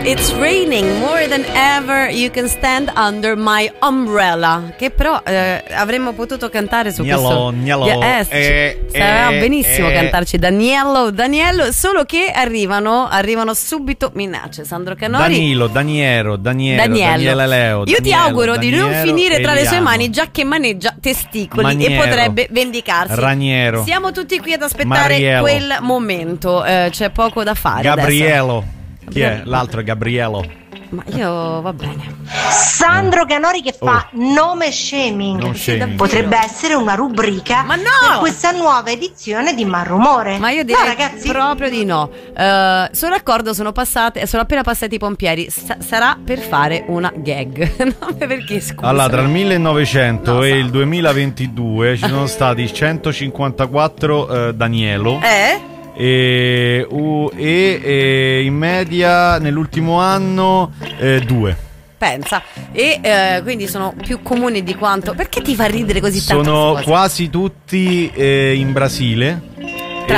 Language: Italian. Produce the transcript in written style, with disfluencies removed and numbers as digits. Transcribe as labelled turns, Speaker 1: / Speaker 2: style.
Speaker 1: It's raining more than ever, you can stand under my umbrella. Che però avremmo potuto cantare su questo. Sapeva benissimo cantarci Daniello, solo che arrivano subito minacce. Sandro Canori,
Speaker 2: Daniele Leo.
Speaker 1: Io ti auguro di non finire tra le sue mani, già che maneggia testicoli e potrebbe vendicarsi.
Speaker 2: Raniero.
Speaker 1: Siamo tutti qui ad aspettare quel momento, c'è poco da fare.
Speaker 2: Gabriello.
Speaker 1: Adesso.
Speaker 2: Chi è? L'altro è Gabriello.
Speaker 1: Ma io va bene.
Speaker 3: Sandro Canori che fa nome shaming. Potrebbe essere una rubrica per questa nuova edizione di Malrumore.
Speaker 1: Ma io direi
Speaker 3: ragazzi,
Speaker 1: proprio di no. Sono d'accordo, sono appena passati i pompieri. Sarà per fare una gag. No, perché scusa?
Speaker 2: Allora, tra il 1900 e il 2022 ci sono stati 154 Danielo. E in media nell'ultimo anno 2.
Speaker 1: Pensa. E quindi sono più comuni di quanto. Perché ti fa ridere così tanto?
Speaker 2: Sono quasi tutti in Brasile.